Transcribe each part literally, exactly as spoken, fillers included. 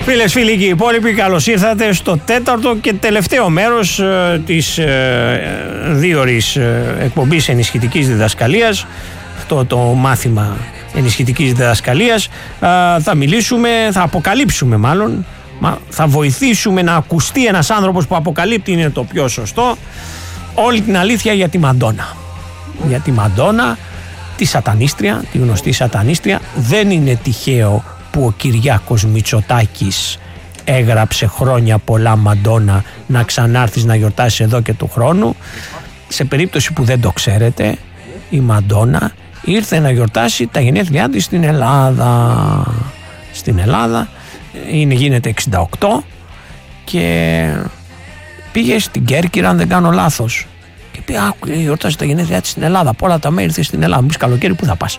Φίλες, φίλοι και οι υπόλοιποι, καλώς ήρθατε στο τέταρτο και τελευταίο μέρος ε, της ε, δίωρης ε, εκπομπής ενισχυτικής διδασκαλίας, αυτό το μάθημα ενισχυτικής διδασκαλίας. Ε, θα μιλήσουμε, θα αποκαλύψουμε μάλλον, θα βοηθήσουμε να ακουστεί ένας άνθρωπος που αποκαλύπτει, είναι το πιο σωστό, όλη την αλήθεια για τη Μαντόνα. Για τη Μαντόνα, τη σατανίστρια, τη γνωστή σατανίστρια. Δεν είναι τυχαίο που ο Κυριάκος Μητσοτάκης έγραψε χρόνια πολλά Μαντόνα να ξανάρθεις να γιορτάσεις εδώ και του χρόνου. Σε περίπτωση που δεν το ξέρετε, η Μαντόνα ήρθε να γιορτάσει τα γενέθλιά της στην Ελλάδα. Στην Ελλάδα είναι, γίνεται εξήντα οκτώ και πήγε στην Κέρκυρα, αν δεν κάνω λάθος. Και πει, άκου, γιορτάζει τα γενέθλιά της στην Ελλάδα. Από όλα τα μέρη ήρθε στην Ελλάδα. Μου πεις καλοκαίρι, πού θα πας?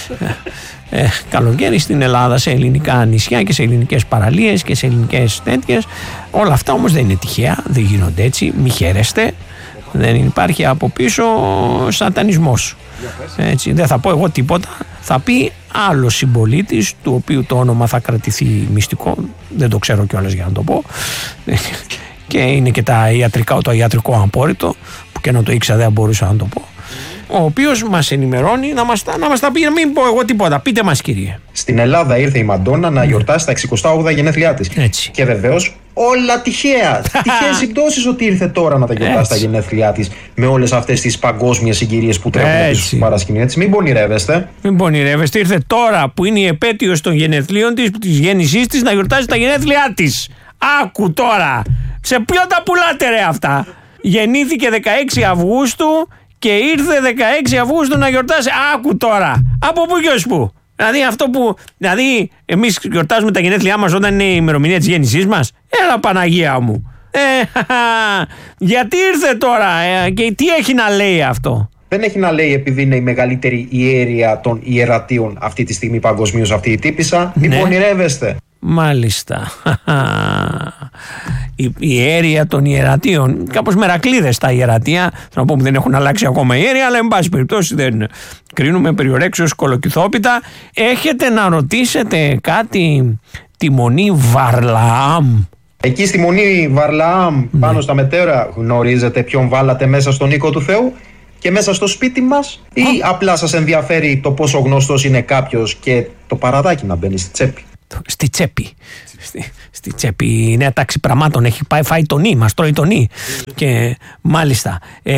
ε, καλοκαίρι στην Ελλάδα, σε ελληνικά νησιά και σε ελληνικές παραλίες και σε ελληνικές τέτοιες. Όλα αυτά όμως δεν είναι τυχαία, δεν γίνονται έτσι. Μη χαίρεστε. Δεν υπάρχει από πίσω σατανισμός. Έτσι, δεν θα πω εγώ τίποτα. Θα πει άλλος συμπολίτης, του οποίου το όνομα θα κρατηθεί μυστικό. Δεν το ξέρω κιόλας για να το πω. Και είναι και τα ιατρικά, το ιατρικό απόρριτο, που και να το ήξερα δεν μπορούσα να το πω, ο οποίος μας ενημερώνει να μας, να μας τα πει, μην πω εγώ τίποτα. Πείτε μας, κύριε. Στην Ελλάδα ήρθε η Μαντόνα να γιορτάσει τα εξηκοστά όγδοα γενέθλιά της. Έτσι. Και βεβαίως όλα τυχαία. Τυχαίες συμπτώσεις ότι ήρθε τώρα να τα γιορτάσει έτσι, τα γενέθλιά της, με όλες αυτές τις παγκόσμιες συγκυρίες που τρέχουν πίσω στο παρασκήνιο. Έτσι, μην πονηρεύεστε. Μην πονηρεύεστε. Ήρθε τώρα που είναι η επέτειος των γενεθλίων της, της γέννησής της, να γιορτάσει τα γενέθλιά της. Άκου τώρα. Σε ποιον τα πουλάτε ρε αυτά? Γεννήθηκε δεκαέξι Αυγούστου και ήρθε δεκαέξι Αυγούστου να γιορτάσει. Άκου τώρα. Από πού και ως πού? Δηλαδή αυτό που, δηλαδή εμείς γιορτάζουμε τα γενέθλιά μας όταν είναι η ημερομηνία της γέννησής μας. Έλα Παναγία μου. Ε, γιατί ήρθε τώρα ε, και τι έχει να λέει αυτό? Δεν έχει να λέει επειδή είναι η μεγαλύτερη ιέρεια των ιερατείων αυτή τη στιγμή παγκοσμίως αυτή η τύπισσα. Μην ναι. πονηρεύεστε. Μάλιστα. Η ιέρεια των ιερατείων. Κάπως μερακλείδες τα ιερατεία. Θα πω που δεν έχουν αλλάξει ακόμα ιέρεια, αλλά εν πάση περιπτώσει δεν κρίνουμε περιορέξεως κολοκυθόπιτα. Έχετε να ρωτήσετε κάτι τη Μονή Βαρλαάμ? Εκεί στη Μονή Βαρλαάμ, ναι, πάνω στα μετέρα, γνωρίζετε ποιον βάλατε μέσα στον οίκο του Θεού και μέσα στο σπίτι μας? Ή Α. απλά σας ενδιαφέρει το πόσο γνωστός είναι κάποιος και το παραδάκι να μπαίνει στη τσέπη? Στη τσέπη. Στη, στη τσέπη. Η νέα τάξη πραγμάτων έχει πάει, φάει τον νι, μας τρώει τον νι. Και μάλιστα.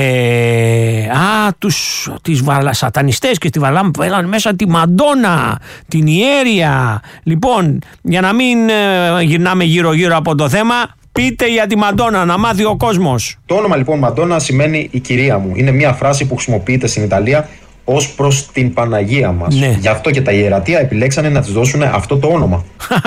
Ε, α, τους, τις βαλα, σατανιστές και στη Βαλάμ έλαν μέσα τη Μαντόνα, την ιέρεια. Λοιπόν, για να μην ε, γυρνάμε γύρω-γύρω από το θέμα, πείτε για τη Μαντόνα, να μάθει ο κόσμος. Το όνομα λοιπόν Μαντόνα σημαίνει η κυρία μου. Είναι μια φράση που χρησιμοποιείται στην Ιταλία ως προς την Παναγία μας. Ναι. Γι' αυτό και τα ιερατεία επιλέξανε να της δώσουν αυτό το όνομα.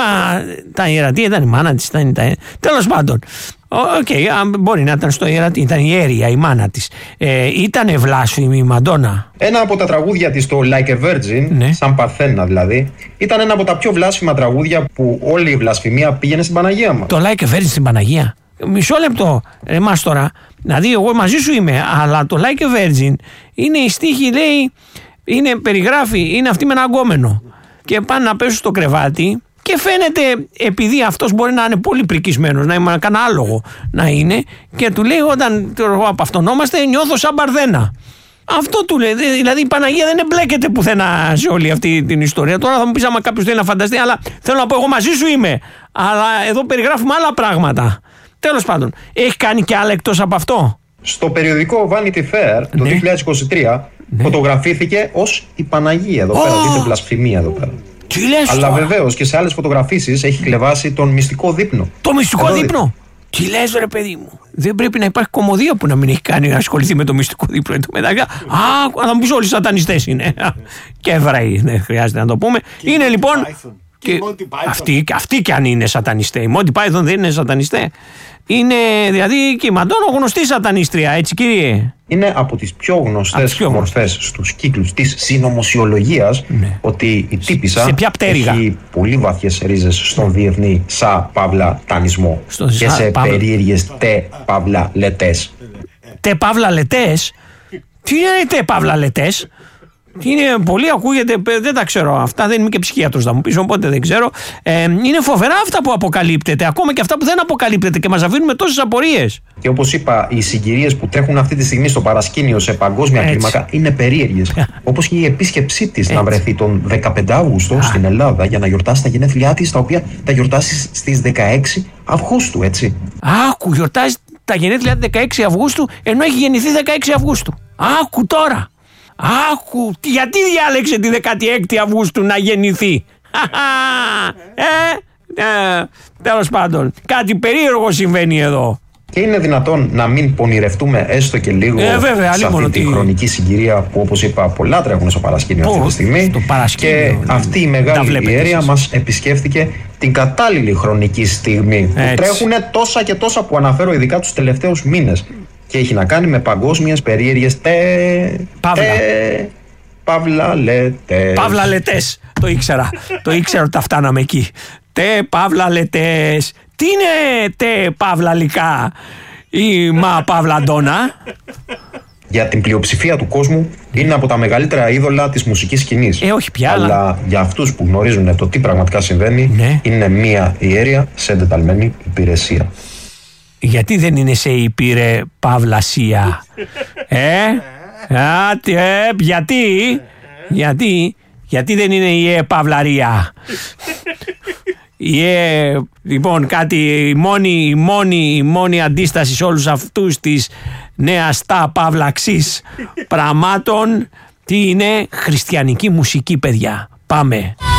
Τα ιερατεία ήταν η μάνα της. Ήταν, ήταν... Τέλος πάντων. Οκ, okay, μπορεί να ήταν στο ιερατεία. Ήταν η ιέρεια, η μάνα της. Ε, ήτανε βλάσφημη η Μαντόνα? Ένα από τα τραγούδια της, το Like a Virgin, ναι, σαν Παρθένα δηλαδή, ήταν ένα από τα πιο βλάσφημα τραγούδια που όλη η βλασφημία πήγαινε στην Παναγία μας. Το Like a Virgin στην Παναγία? Μισό λεπτό, εμάς τώρα. Δηλαδή, εγώ μαζί σου είμαι, αλλά το Like a Virgin είναι η στίχη, λέει, είναι, περιγράφει, είναι αυτή με ένα αγκόμενο. Και πάνε να πέσουν στο κρεβάτι και φαίνεται, επειδή αυτός μπορεί να είναι πολύ πρικισμένος, να είναι κανένα άλογο να είναι, και του λέει, όταν απαυτονόμαστε, νιώθω σαν Παρθένα. Αυτό του λέει. Δηλαδή η Παναγία δεν εμπλέκεται πουθενά σε όλη αυτή την ιστορία. Τώρα θα μου πεις άμα κάποιος θέλει να φανταστεί, αλλά θέλω να πω, εγώ μαζί σου είμαι. Αλλά εδώ περιγράφουμε άλλα πράγματα. Τέλος πάντων, έχει κάνει και άλλα εκτός από αυτό? Στο περιοδικό Vanity Fair το ναι. δύο χιλιάδες είκοσι τρία ναι. φωτογραφήθηκε ως η Παναγία εδώ oh. πέρα. Δείτε βλασφημία εδώ πέρα. Τι λες? Αλλά βεβαίως και σε άλλες φωτογραφίσεις έχει κλεβάσει τον μυστικό δείπνο. Το μυστικό εδώ δείπνο? Τι λες ρε παιδί μου? Δεν πρέπει να υπάρχει κομμωδία που να μην έχει κάνει να ασχοληθεί με το μυστικό δείπνο. Α, θα μου πεις όλοι οι σατανιστές είναι. Και Εβραίοι, δεν χρειάζεται να το πούμε. Είναι λοιπόν... Και αυτοί, αυτοί κι αν είναι σατανιστέ. Η Monty Python δεν είναι σατανιστέ. Είναι δηλαδή και η Μαντόνα γνωστή σατανίστρια, έτσι κύριε? Είναι από τις πιο γνωστές μορφές στους κύκλους της συνωμοσιολογίας, ναι, ότι η τύπισσα έχει πολύ βαθιές ρίζες στον διεθνή σα παύλα τανισμό στον και σε παύλα... περίεργες τε παύλα λετές. Τε παύλα λετές? Τι είναι τε παύλα λετές? Είναι πολύ, ακούγεται, δεν τα ξέρω. Αυτά δεν είμαι και ψυχίατρος, θα μου πεις, οπότε δεν ξέρω. Ε, είναι φοβερά αυτά που αποκαλύπτεται, ακόμα και αυτά που δεν αποκαλύπτεται και μας αφήνουν με τόσες απορίες. Και όπως είπα, οι συγκυρίες που τρέχουν αυτή τη στιγμή στο παρασκήνιο σε παγκόσμια Έτσι. κλίμακα είναι περίεργες. Όπως και η επίσκεψή της να βρεθεί τον δεκαπέντε Αυγούστου στην Ελλάδα για να γιορτάσει τα γενέθλιά της, τα οποία τα γιορτάσει στις δεκαέξι Αυγούστου, έτσι. Άκου, γιορτάζει τα γενέθλιά δεκαέξι Αυγούστου, ενώ έχει γεννηθεί δεκαέξι Αυγούστου. Άκου τώρα. Άκου, γιατί διάλεξε τη δεκαέξι Αυγούστου να γεννηθεί. ε, ε, τέλος πάντων, κάτι περίεργο συμβαίνει εδώ. Και είναι δυνατόν να μην πονηρευτούμε έστω και λίγο ε, βέβαια, σε αυτή τη χρονική συγκυρία που, όπως είπα, πολλά τρέχουν στο παρασκήνιο Πώς, αυτή τη στιγμή. Και ναι. αυτή η μεγάλη ιέρεια μας επισκέφθηκε την κατάλληλη χρονική στιγμή. Έτσι. Που τρέχουν τόσα και τόσα που αναφέρω ειδικά τους τελευταίους μήνες. Και έχει να κάνει με παγκόσμιες περίεργες τε... Παύλα. Τε... Παύλα λετές. Παύλα λετές. Το ήξερα. Το ήξερα ότι τα φτάναμε εκεί. Τε παύλα λετές. Τι είναι τε παύλα λικά ή μα παύλα ντόνα. Για την πλειοψηφία του κόσμου είναι από τα μεγαλύτερα είδωλα της μουσικής σκηνής. Ε, όχι πια. Αλλά για αυτούς που γνωρίζουν το τι πραγματικά συμβαίνει, ναι. είναι μία ιέρεια σε εντεταλμένη υπηρεσία. Γιατί δεν είναι σε υπήρε παυλασία. ε, α, τι, ε, γιατί, γιατί, γιατί δεν είναι η ε, παυλαρία. Η ε, λοιπόν κάτι, η μόνη, η μόνη, η μόνη αντίσταση σε όλους αυτούς τις νεαστά παυλαξής πραγμάτων, τι είναι χριστιανική μουσική, παιδιά. Πάμε.